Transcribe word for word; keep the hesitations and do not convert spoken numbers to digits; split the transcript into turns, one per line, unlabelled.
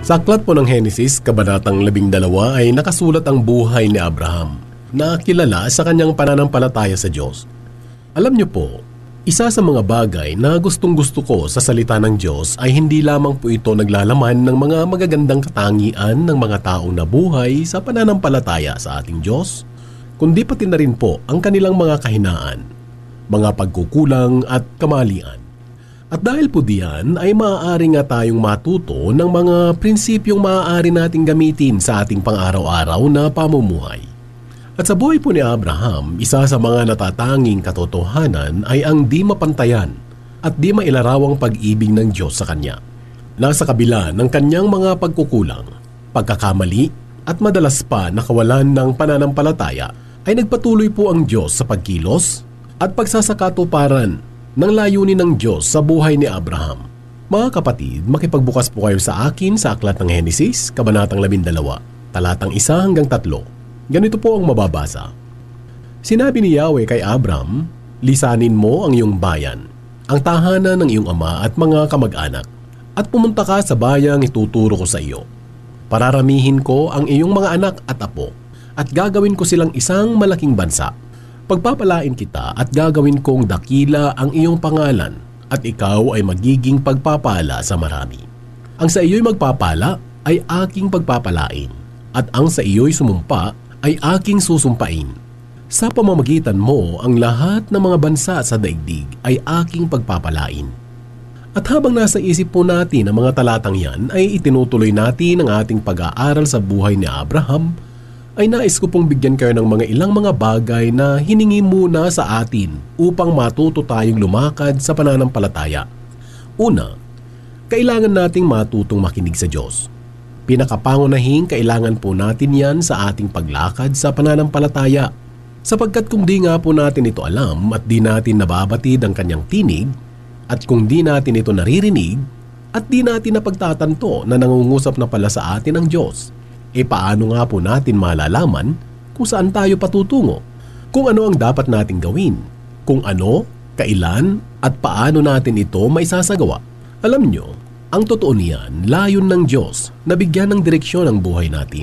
Sa aklat po ng Henesis, Kabanatang labing dalawa ay nakasulat ang buhay ni Abraham na kilala sa kanyang pananampalataya sa Diyos. Alam niyo po, isa sa mga bagay na gustong-gusto ko sa salita ng Diyos ay hindi lamang po ito naglalaman ng mga magagandang katangian ng mga taong nabuhay sa pananampalataya sa ating Diyos, kundi pati na rin po ang kanilang mga kahinaan, mga pagkukulang at kamalian. At dahil po diyan ay maaari nga tayong matuto ng mga prinsipyong maaari nating gamitin sa ating pang-araw-araw na pamumuhay. At sa buhay po ni Abraham, isa sa mga natatanging katotohanan ay ang di mapantayan at di mailarawang pag-ibig ng Diyos sa kanya. Nasa kabila ng kanyang mga pagkukulang, pagkakamali at madalas pa nakawalan ng pananampalataya, ay nagpatuloy po ang Diyos sa pagkilos at pagsasakatuparan ng layunin ng Diyos sa buhay ni Abraham. Mga kapatid, makipagbukas po kayo sa akin sa aklat ng Henesis, Kabanatang labing dalawa, talatang isa hanggang tatlo. Ganito po ang mababasa. Sinabi ni Yahweh kay Abram, lisanin mo ang iyong bayan, ang tahanan ng iyong ama at mga kamag-anak, at pumunta ka sa bayang ituturo ko sa iyo. Pararamihin ko ang iyong mga anak at apo, at gagawin ko silang isang malaking bansa. Pagpapalain kita at gagawin kong dakila ang iyong pangalan at ikaw ay magiging pagpapala sa marami. Ang sa iyo'y magpapala ay aking pagpapalain at ang sa iyo'y sumumpa ay aking susumpain. Sa pamamagitan mo ang lahat ng mga bansa sa daigdig ay aking pagpapalain. At habang nasa isip po natin ang mga talatang yan ay itinutuloy natin ang ating pag-aaral sa buhay ni Abraham, ay nais ko pong bigyan kayo ng mga ilang mga bagay na hiningi muna sa atin upang matuto tayong lumakad sa pananampalataya. Una, kailangan nating matutong makinig sa Diyos. Pinakapangunahing kailangan po natin yan sa ating paglakad sa pananampalataya. Sapagkat kung di nga po natin ito alam at di natin nababatid ang kanyang tinig, at kung di natin ito naririnig, at di natin napagtatanto na nangungusap na pala sa atin ang Diyos, e paano nga po natin malalaman kung saan tayo patutungo? Kung ano ang dapat nating gawin? Kung ano, kailan, at paano natin ito maisasagawa? Alam nyo, ang totoo niyan, layon ng Diyos na bigyan ng direksyon ang buhay natin.